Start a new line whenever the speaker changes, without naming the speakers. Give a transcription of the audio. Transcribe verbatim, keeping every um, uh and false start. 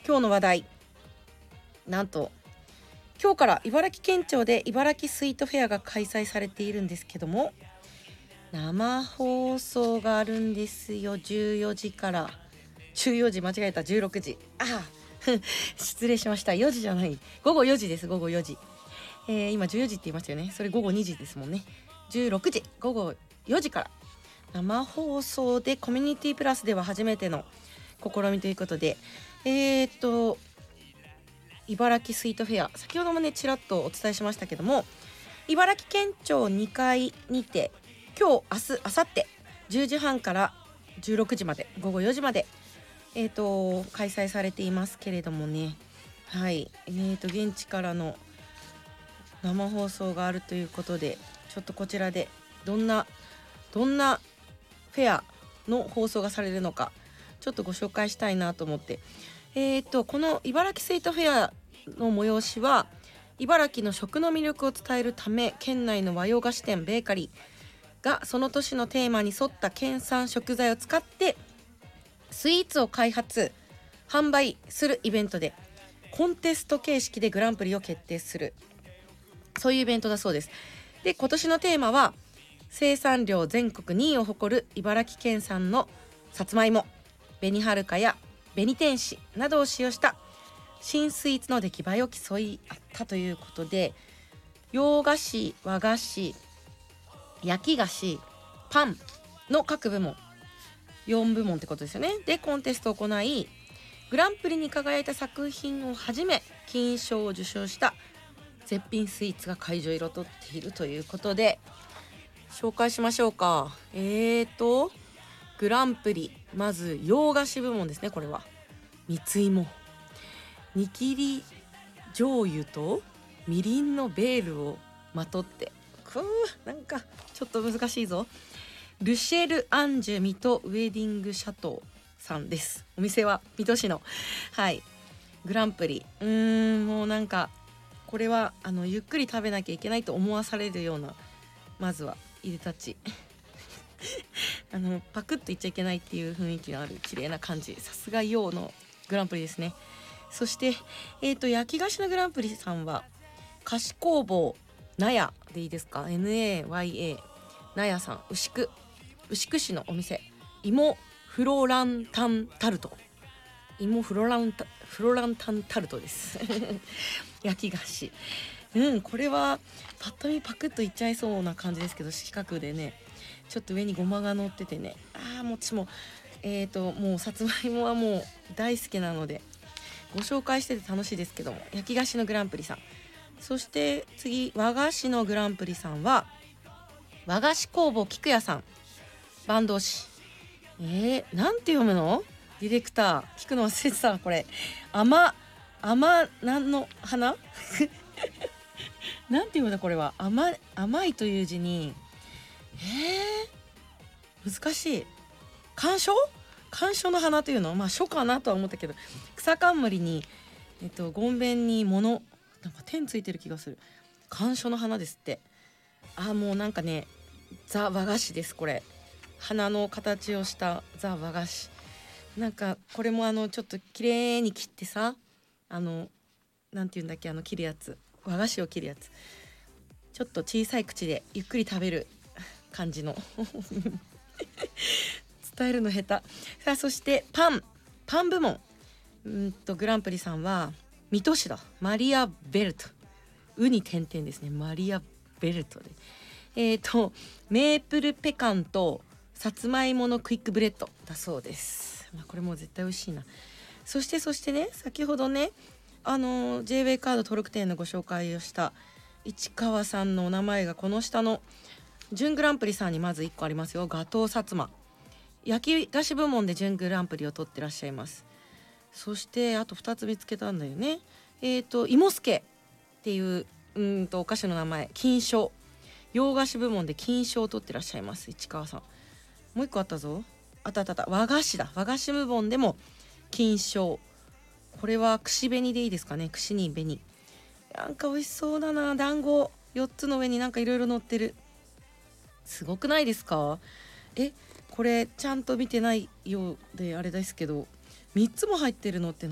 今日の話題、なんと今日から茨城県庁で茨城スイートフェアが開催されているんですけども、生放送があるんですよ。じゅうよじからじゅうよじ間違えたじゅうろくじ、ああ失礼しました。よじじゃない、午後よじです。午後よじ、えー、今じゅうよじって言いましたよね。それ午後にじですもんね。じゅうろくじ午後よじから生放送でコミュニティプラスでは初めての試みということで、えー、っと茨城スイートフェア、先ほどもねちらっとお伝えしましたけども、茨城県庁にかいにて今日明日明後日じゅうじはんからじゅうろくじまで、午後よじまで、えー、と開催されていますけれどもね、はい、えー、と現地からの生放送があるということで、ちょっとこちらでどんなどんなフェアの放送がされるのかちょっとご紹介したいなと思って、えー、とこの茨城スイートフェアの催しは茨城の食の魅力を伝えるため、県内の和洋菓子店ベーカリーがその年のテーマに沿った県産食材を使ってスイーツを開発販売するイベントで、コンテスト形式でグランプリを決定する、そういうイベントだそうです。で、今年のテーマは生産量全国にいを誇る茨城県産のさつまいも、紅はるかや紅天使などを使用した新スイーツの出来栄えを競い合ったということで、洋菓子、和菓子、焼き菓子、パンの各部門よんぶもんってことですよね。でコンテストを行い、グランプリに輝いた作品をはじめ金賞を受賞した絶品スイーツが会場を彩っているということで、紹介しましょうか。えーとグランプリ、まず洋菓子部門ですね。これはみつ芋、煮切り醤油とみりんのベールをまとって、くーなんかちょっと難しいぞ。ルシェル・アンジュ水戸ウェディングシャトーさんです。お店は水戸市の、はいグランプリ、うーんもうなんかこれはあのゆっくり食べなきゃいけないと思わされるような、まずはいでたちあのパクッといっちゃいけないっていう雰囲気のある綺麗な感じ、さすが洋のグランプリですね。そして、えー、と焼き菓子のグランプリさんは菓子工房納屋でいいですか、 ナヤ 納屋さん、牛久牛久市のお店、芋フロランタンタルト、芋フロランタフロランタンタルトです焼き菓子、うんこれはパッと見パクッといっちゃいそうな感じですけど、四角でねちょっと上にごまが乗っててね、あーもちもえーともうさつまいもはもう大好きなのでご紹介してて楽しいですけども、焼き菓子のグランプリさん、そして次和菓子のグランプリさんは和菓子工房菊屋さん、坂東市、えー、なんて読むの、ディレクター聞くの忘れてた。これ甘甘なんの花なんて読むのこれは、甘甘いという字に、えー、難しい。鑑賞鑑賞の花というの、まあ書かなとは思ったけど、草冠にえっとごんべんに物、なんか点ついてる気がする。鑑賞の花ですって。あ、もうなんかねザ和菓子です。これ花の形をしたザ和菓子、なんかこれもあのちょっと綺麗に切ってさ、あのなんていうんだっけ、あの切るやつ、和菓子を切るやつ、ちょっと小さい口でゆっくり食べる感じの伝えるの下手。さあそしてパンパン部門、うんとグランプリさんは水戸市だ、マリアベルト、ウに点々ですね、マリアベルトで、えーとメープルペカンとさつまいものクイックブレッドだそうです。まあ、これも絶対美味しいな。そしてそしてね、先ほどねあの ジェイウェイ カード登録店のご紹介をした市川さんのお名前がこの下の準グランプリさんにまずいっこありますよ。ガトー薩摩、焼き菓子部門で準グランプリを取ってらっしゃいます。そしてあとふたつ見つけたんだよね。えーと芋助っていううんとお菓子の名前、金賞、洋菓子部門で金賞を取ってらっしゃいます市川さん。もう一個あったぞ、あったあったあった、和菓子だ、和菓子部門でも金賞、これは串紅でいいですかね、串に紅、なんか美味しそうだな、団子よっつの上になんかいろいろ乗ってる、すごくないですか。えこれちゃんと見てないようであれですけどみっつも入ってるのって